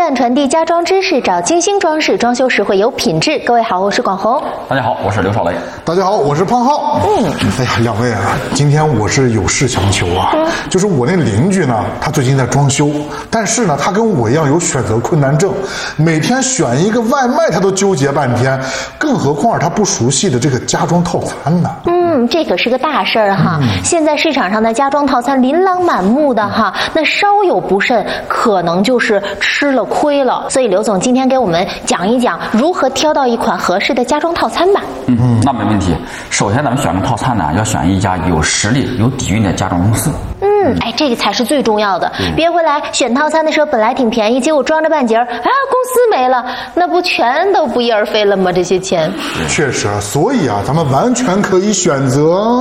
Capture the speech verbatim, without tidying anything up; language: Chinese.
站传递家装知识，找金星装饰，装修实惠有品质。各位好，我是广红。 大家好，我是刘少雷。 大家好，我是胖浩。嗯，哎呀，两位啊，今天我是有事相求啊，嗯、就是我那邻居呢，他最近在装修，但是呢，他跟我一样有选择困难症，每天选一个外卖他都纠结半天，更何况他不熟悉的这个家装套餐呢？ 嗯，这可是个大事儿哈。嗯、现在市场上的家装套餐琳琅满目的哈，那稍有不慎，可能就是吃了亏了。所以刘总今天给我们讲一讲如何挑到一款合适的家装套餐吧。 嗯，那没问题。首先咱们选个套餐呢，要选一家有实力、有底蕴的家装公司。 嗯，哎，这个才是最重要的。嗯、别回来选套餐的时候本来挺便宜，结果装着半截儿，啊，公司没了，那不全都不翼而飞了吗？这些钱。 确实，所以啊，咱们完全可以选择。